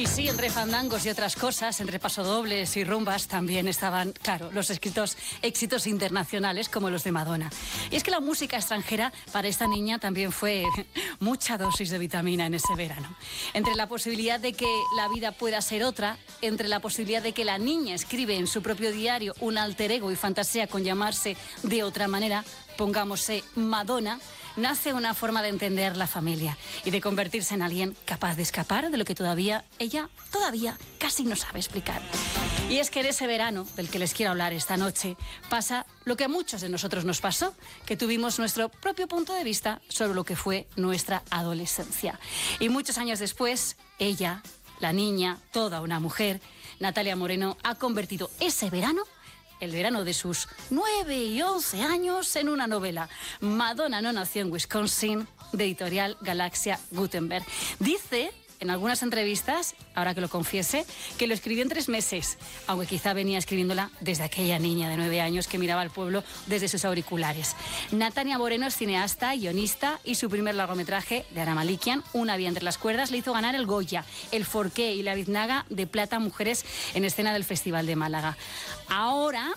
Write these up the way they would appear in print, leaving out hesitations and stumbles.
Y sí, entre fandangos y otras cosas, entre pasodobles y rumbas, también estaban, claro, los éxitos internacionales como los de Madonna. Y es que la música extranjera para esta niña también fue mucha dosis de vitamina en ese verano. Entre la posibilidad de que la vida pueda ser otra, entre la posibilidad de que la niña escribe en su propio diario un alter ego y fantasea con llamarse de otra manera, pongámosle Madonna, nace una forma de entender la familia y de convertirse en alguien capaz de escapar de lo que ella todavía casi no sabe explicar. Y es que en ese verano, del que les quiero hablar esta noche, pasa lo que a muchos de nosotros nos pasó, que tuvimos nuestro propio punto de vista sobre lo que fue nuestra adolescencia. Y muchos años después, ella, la niña, toda una mujer, Natalia Moreno, ha convertido ese verano, el verano de sus 9 y 11 años, en una novela. Madonna no nació en Wisconsin, de editorial Galaxia Gutenberg. Dice en algunas entrevistas, ahora que lo confiese, que lo escribió en 3 meses, aunque quizá venía escribiéndola desde aquella niña de 9 años que miraba al pueblo desde sus auriculares. Natalia Moreno es cineasta, guionista, y su primer largometraje, de Ana Malikian, Una vía entre las cuerdas, le hizo ganar el Goya, el Forqué y la Biznaga de Plata Mujeres en escena del Festival de Málaga. Ahora,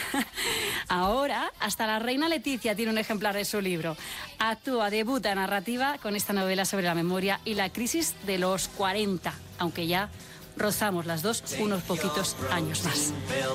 hasta la reina Leticia tiene un ejemplar de su libro. Actúa, debuta narrativa con esta novela sobre la memoria y la crisis de los 40, aunque ya rozamos las dos unos poquitos años más.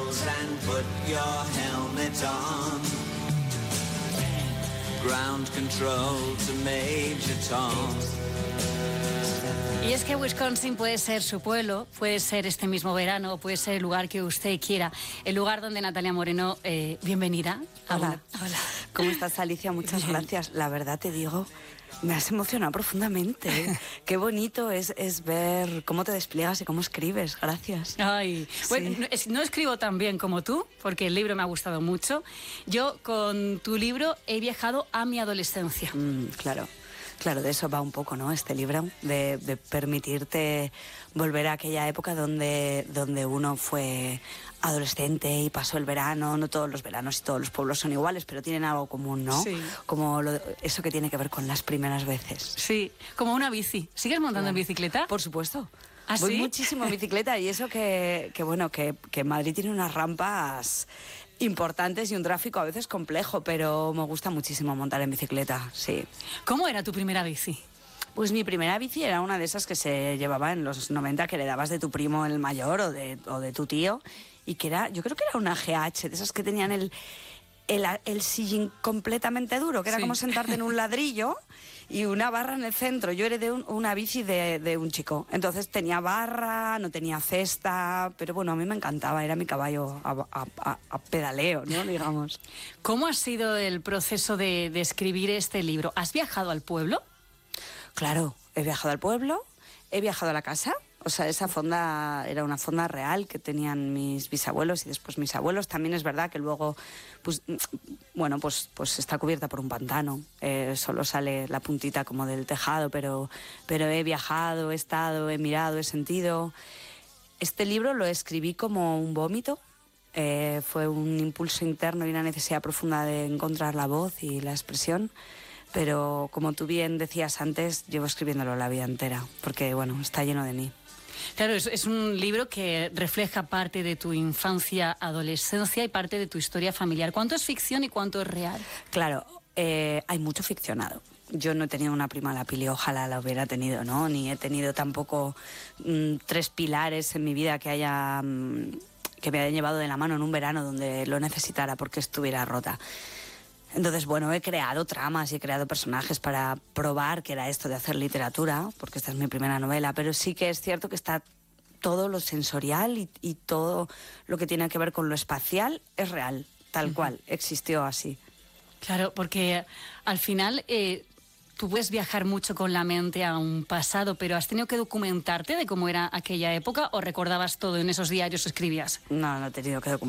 Y es que Wisconsin puede ser su pueblo, puede ser este mismo verano, puede ser el lugar que usted quiera, el lugar donde Natalia Moreno, bienvenida. Hola. ¿Cómo estás, Alicia? Muchas gracias. La verdad te digo, me has emocionado profundamente. Qué bonito es ver cómo te despliegas y cómo escribes. Gracias. Ay, bueno, sí. No escribo tan bien como tú, porque el libro me ha gustado mucho. Yo con tu libro he viajado a mi adolescencia. Claro, de eso va un poco, ¿no? Este libro, de permitirte volver a aquella época donde uno fue adolescente y pasó el verano. No todos los veranos y todos los pueblos son iguales, pero tienen algo común, ¿no? Sí. Como eso que tiene que ver con las primeras veces. Sí, como una bici. ¿Sigues montando en bicicleta? Por supuesto. ¿Ah, Voy sí? muchísimo en bicicleta, y eso que Madrid tiene unas rampas importantes y un tráfico a veces complejo, pero me gusta muchísimo montar en bicicleta, sí. ¿Cómo era tu primera bici? Pues mi primera bici era una de esas que se llevaba en los 90, que heredabas de tu primo el mayor o de tu tío, y que yo creo que era una GH, de esas que tenían el sillín completamente duro, que era como sentarte en un ladrillo y una barra en el centro. Yo heredé una bici de un chico, entonces tenía barra, no tenía cesta, pero bueno, a mí me encantaba, era mi caballo a pedaleo, ¿no? Digamos. ¿Cómo ha sido el proceso de escribir este libro? ¿Has viajado al pueblo? Claro, he viajado al pueblo, he viajado a la casa. O sea, esa fonda era una fonda real que tenían mis bisabuelos y después mis abuelos. También es verdad que luego, pues está cubierta por un pantano. Solo sale la puntita como del tejado, pero he viajado, he estado, he mirado, he sentido. Este libro lo escribí como un vómito. Fue un impulso interno y una necesidad profunda de encontrar la voz y la expresión. Pero como tú bien decías antes, llevo escribiéndolo la vida entera, porque bueno, está lleno de mí. Claro, es un libro que refleja parte de tu infancia, adolescencia y parte de tu historia familiar. ¿Cuánto es ficción y cuánto es real? Claro, hay mucho ficcionado. Yo no he tenido una prima la Pili, ojalá la hubiera tenido, ¿no? Ni he tenido tampoco 3 pilares en mi vida que me hayan llevado de la mano en un verano donde lo necesitara porque estuviera rota. Entonces, bueno, he creado tramas y he creado personajes para probar que era esto de hacer literatura, porque esta es mi primera novela, pero sí que es cierto que está todo lo sensorial y todo lo que tiene que ver con lo espacial es real, tal cual, existió así. Claro, porque al final tú puedes viajar mucho con la mente a un pasado, pero ¿has tenido que documentarte de cómo era aquella época o recordabas todo en esos diarios que escribías? No he tenido que documentarme.